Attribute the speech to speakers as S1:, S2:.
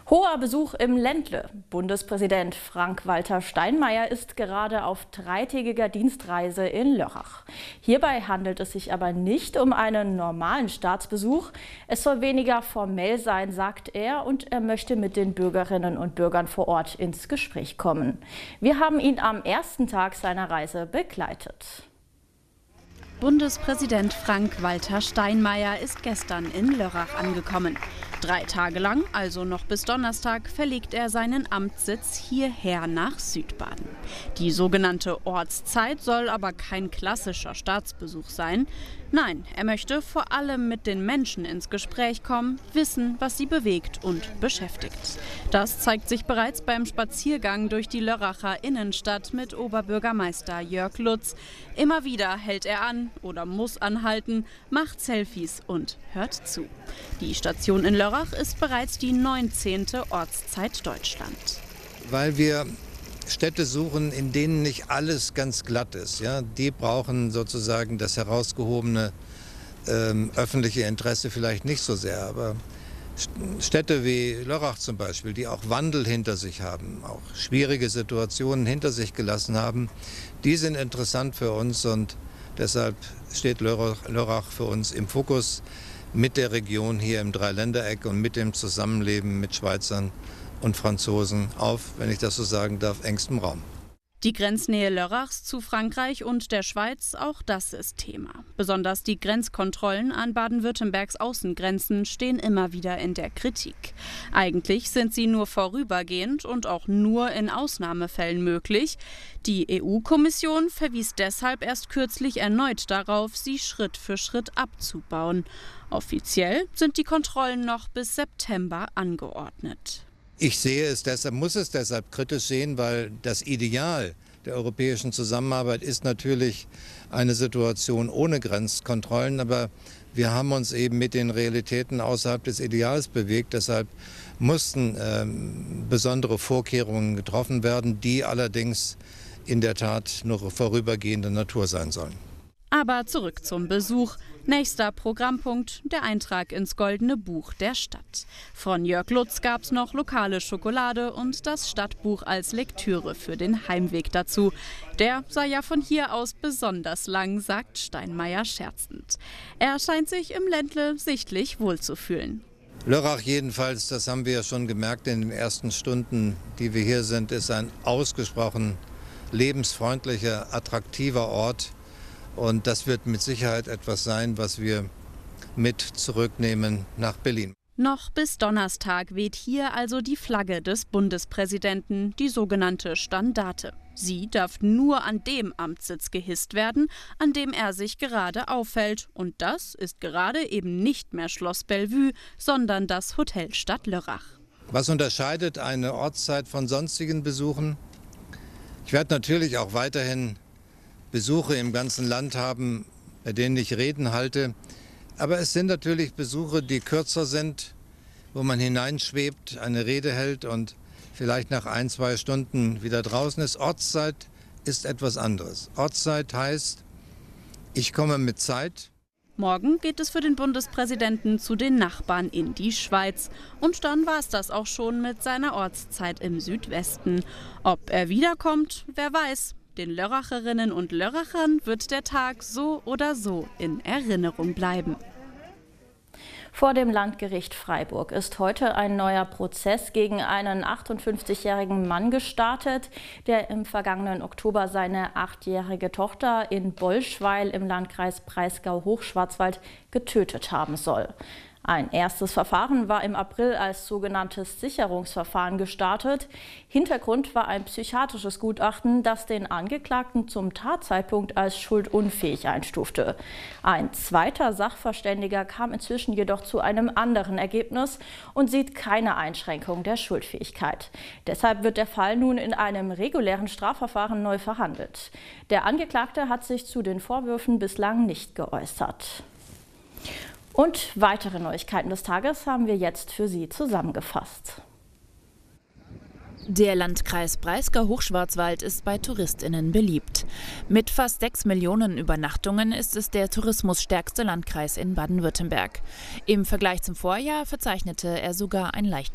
S1: Hoher Besuch im Ländle. Bundespräsident Frank-Walter Steinmeier ist gerade auf dreitägiger Dienstreise in Lörrach. Hierbei handelt es sich aber nicht um einen normalen Staatsbesuch. Es soll weniger formell sein, sagt er, und er möchte mit den Bürgerinnen und Bürgern vor Ort ins Gespräch kommen. Wir haben ihn am ersten Tag seiner Reise begleitet.
S2: Bundespräsident Frank-Walter Steinmeier ist gestern in Lörrach angekommen. 3 Tage lang, also noch bis Donnerstag, verlegt er seinen Amtssitz hierher nach Südbaden. Die sogenannte Ortszeit soll aber kein klassischer Staatsbesuch sein. Nein, er möchte vor allem mit den Menschen ins Gespräch kommen, wissen, was sie bewegt und beschäftigt. Das zeigt sich bereits beim Spaziergang durch die Lörracher Innenstadt mit Oberbürgermeister Jörg Lutz. Immer wieder hält er an oder muss anhalten, macht Selfies und hört zu. Die Station in Lörrach ist bereits die 19. Ortszeit Deutschland.
S3: Weil wir Städte suchen, in denen nicht alles ganz glatt ist. Ja? Die brauchen sozusagen das herausgehobene öffentliche Interesse vielleicht nicht so sehr. Aber Städte wie Lörrach zum Beispiel, die auch Wandel hinter sich haben, auch schwierige Situationen hinter sich gelassen haben, die sind interessant für uns und deshalb steht Lörrach für uns im Fokus mit der Region hier im Dreiländereck und mit dem Zusammenleben mit Schweizern und Franzosen auf, wenn ich das so sagen darf, engstem Raum.
S2: Die Grenznähe Lörrachs zu Frankreich und der Schweiz, auch das ist Thema. Besonders die Grenzkontrollen an Baden-Württembergs Außengrenzen stehen immer wieder in der Kritik. Eigentlich sind sie nur vorübergehend und auch nur in Ausnahmefällen möglich. Die EU-Kommission verwies deshalb erst kürzlich erneut darauf, sie Schritt für Schritt abzubauen. Offiziell sind die Kontrollen noch bis September angeordnet.
S3: Ich muss es deshalb kritisch sehen, weil das Ideal der europäischen Zusammenarbeit ist natürlich eine Situation ohne Grenzkontrollen. Aber wir haben uns eben mit den Realitäten außerhalb des Ideals bewegt. Deshalb mussten besondere Vorkehrungen getroffen werden, die allerdings in der Tat nur vorübergehender Natur sein sollen.
S2: Aber zurück zum Besuch. Nächster Programmpunkt, der Eintrag ins Goldene Buch der Stadt. Von Jörg Lutz gab es noch lokale Schokolade und das Stadtbuch als Lektüre für den Heimweg dazu. Der sei ja von hier aus besonders lang, sagt Steinmeier scherzend. Er scheint sich im Ländle sichtlich wohlzufühlen.
S3: Lörrach jedenfalls, das haben wir ja schon gemerkt in den ersten Stunden, die wir hier sind, ist ein ausgesprochen lebensfreundlicher, attraktiver Ort. Und das wird mit Sicherheit etwas sein, was wir mit zurücknehmen nach Berlin.
S2: Noch bis Donnerstag weht hier also die Flagge des Bundespräsidenten, die sogenannte Standarte. Sie darf nur an dem Amtssitz gehisst werden, an dem er sich gerade aufhält. Und das ist gerade eben nicht mehr Schloss Bellevue, sondern das Hotel Stadt Lörrach.
S3: Was unterscheidet eine Ortszeit von sonstigen Besuchen? Ich werde natürlich auch weiterhin Besuche im ganzen Land haben, bei denen ich Reden halte. Aber es sind natürlich Besuche, die kürzer sind, wo man hineinschwebt, eine Rede hält und vielleicht nach 1-2 Stunden wieder draußen ist. Ortszeit ist etwas anderes. Ortszeit heißt, ich komme mit Zeit.
S2: Morgen geht es für den Bundespräsidenten zu den Nachbarn in die Schweiz. Und dann war es das auch schon mit seiner Ortszeit im Südwesten. Ob er wiederkommt, wer weiß. Den Lörracherinnen und Lörrachern wird der Tag so oder so in Erinnerung bleiben.
S1: Vor dem Landgericht Freiburg ist heute ein neuer Prozess gegen einen 58-jährigen Mann gestartet, der im vergangenen Oktober seine 8-jährige Tochter in Bollschweil im Landkreis Breisgau-Hochschwarzwald getötet haben soll. Ein erstes Verfahren war im April als sogenanntes Sicherungsverfahren gestartet. Hintergrund war ein psychiatrisches Gutachten, das den Angeklagten zum Tatzeitpunkt als schuldunfähig einstufte. Ein zweiter Sachverständiger kam inzwischen jedoch zu einem anderen Ergebnis und sieht keine Einschränkung der Schuldfähigkeit. Deshalb wird der Fall nun in einem regulären Strafverfahren neu verhandelt. Der Angeklagte hat sich zu den Vorwürfen bislang nicht geäußert. Und weitere Neuigkeiten des Tages haben wir jetzt für Sie zusammengefasst.
S4: Der Landkreis Breisgau-Hochschwarzwald ist bei TouristInnen beliebt. Mit fast 6 Millionen Übernachtungen ist es der tourismusstärkste Landkreis in Baden-Württemberg. Im Vergleich zum Vorjahr verzeichnete er sogar ein leichtes